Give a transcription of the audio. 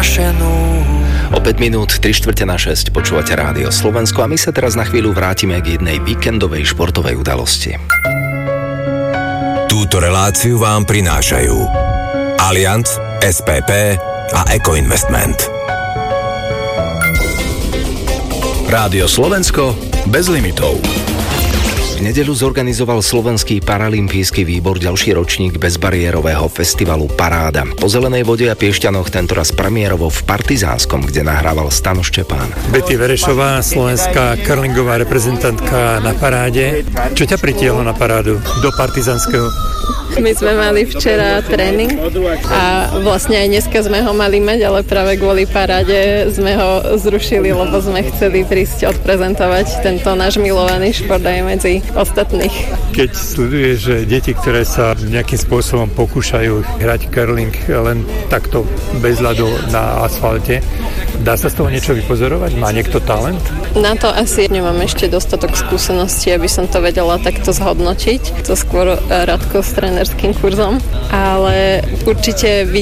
strašenú. O 5 minút 3/4/6 počúvate Rádio Slovensko a my sa teraz na chvíľu vrátime k jednej víkendovej športovej udalosti. Túto reláciu vám prinášajú Allianz, SPP a Ecoinvestment. Rádio Slovensko bez limitov. V nedeľu zorganizoval Slovenský paralympijský výbor ďalší ročník bezbariérového festivalu Paráda. Po Zelenej vode a Piešťanoch tentoraz premiérovo v Partizánskom, kde nahrával Stano Štepán. Betty Verešová, slovenská curlingová reprezentantka na paráde. Čo ťa pritiahlo na parádu do Partizánskeho? My sme mali včera tréning a vlastne aj dneska sme ho mali mať, ale práve kvôli paráde sme ho zrušili, lebo sme chceli prísť odprezentovať tento náš milovaný šport aj medzi ostatných. Keď sleduješ, že deti, ktoré sa nejakým spôsobom pokúšajú hrať curling len takto bez ľadu na asfalte, dá sa z toho niečo vypozorovať? Má niekto talent? Na to asi nemám ešte dostatok skúseností, aby som to vedela takto zhodnotiť. To skôr Radko s trénerským kurzom, ale určite